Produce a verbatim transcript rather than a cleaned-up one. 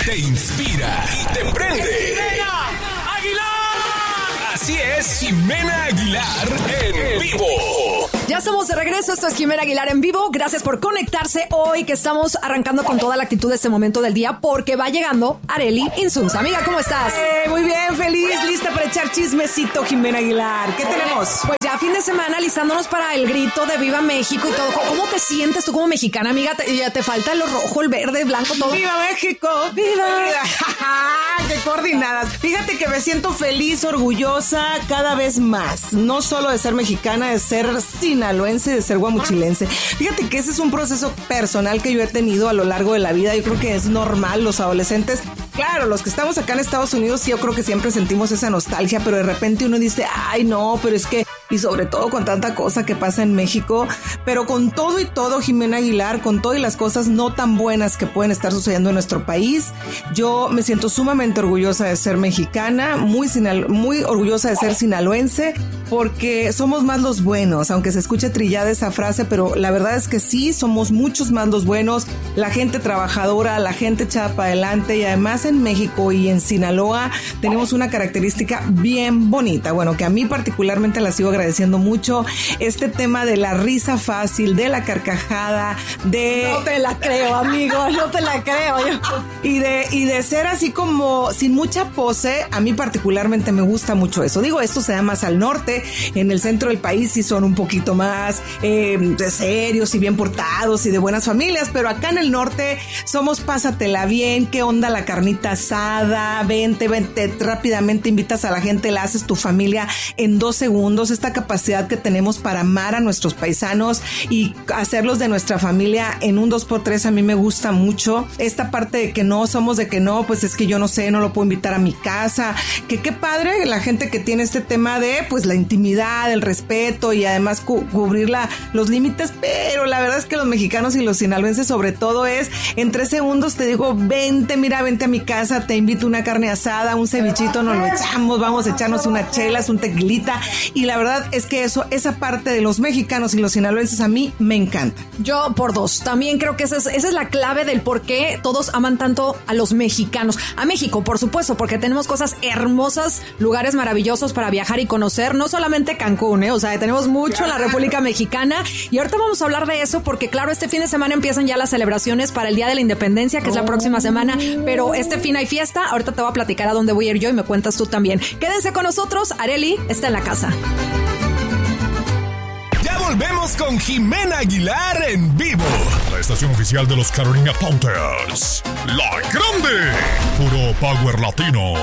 te inspira y te prende. ¡Jimena Aguilar! Así es, Jimena Aguilar en vivo. Ya estamos de regreso, esto es Jimena Aguilar en vivo. Gracias por conectarse hoy que estamos arrancando con toda la actitud de este momento del día porque va llegando Arely Insunza. Amiga, ¿cómo estás? Eh, muy bien, feliz, lista para echar chismecito, Jimena Aguilar. ¿Qué tenemos? Pues ya fin de semana listándonos para el grito de Viva México y todo. ¿Cómo te sientes tú como mexicana, amiga? ¿Te, ya te falta lo rojo, el verde, el blanco, todo? ¡Viva México! ¡Viva! ¡Qué coordinadas! Fíjate que me siento feliz, orgullosa cada vez más. No solo de ser mexicana, de ser sinaloense, de ser guamuchilense. Fíjate que ese es un proceso personal que yo he tenido a lo largo de la vida. Yo creo que es normal, los adolescentes, claro, los que estamos acá en Estados Unidos, yo creo que siempre sentimos esa nostalgia, pero de repente uno dice, ay no, pero es que, y sobre todo con tanta cosa que pasa en México, pero con todo y todo, Jimena Aguilar, con todo y las cosas no tan buenas que pueden estar sucediendo en nuestro país, yo me siento sumamente orgullosa de ser mexicana, muy, sinalo- muy orgullosa de ser sinaloense, porque somos más los buenos, aunque se escuche trillada esa frase, pero la verdad es que sí, somos muchos más los buenos, la gente trabajadora, la gente echada para adelante, y además en México y en Sinaloa tenemos una característica bien bonita, bueno, que a mí particularmente la sigo agradeciendo mucho, este tema de la risa fácil, de la carcajada, de... No te la creo, amigo, no te la creo. Yo. Y de, y de ser así como sin mucha pose, a mí particularmente me gusta mucho eso. Digo, esto se da más al norte, en el centro del país sí son un poquito más eh, serios y bien portados y de buenas familias, pero acá en el norte somos pásatela bien, qué onda la carnita asada, vente, vente, rápidamente invitas a la gente, la haces tu familia en dos segundos, esta capacidad que tenemos para amar a nuestros paisanos y hacerlos de nuestra familia en un dos por tres a mí me gusta mucho. Esta parte de que no somos de que no, pues es que yo no sé, no lo puedo invitar a mi casa, que qué padre la gente que tiene este tema de pues la intimidad, el respeto y además cu- cubrir la, los límites, pero la verdad es que los mexicanos y los sinaloenses sobre todo es en tres segundos te digo, vente, mira, vente a mi casa, te invito una carne asada, un cevichito, nos lo echamos, vamos a echarnos unas chelas, un tequilita, y la verdad es que eso, esa parte de los mexicanos y los sinaloenses a mí me encanta. Yo por dos, también creo que esa es, esa es la clave del por qué todos aman tanto a los mexicanos, a México por supuesto, porque tenemos cosas hermosas, lugares maravillosos para viajar y conocer, no solamente Cancún, ¿eh? O sea, tenemos mucho en la República Mexicana y ahorita vamos a hablar de eso porque claro, este fin de semana empiezan ya las celebraciones para el Día de la Independencia, que es la próxima semana, pero este fin hay fiesta, ahorita te voy a platicar a dónde voy a ir yo y me cuentas tú también. Quédense con nosotros, Arely está en la casa. Ya volvemos con Jimena Aguilar en vivo. La estación oficial de los Carolina Panthers. La Grande. Puro Power Latino.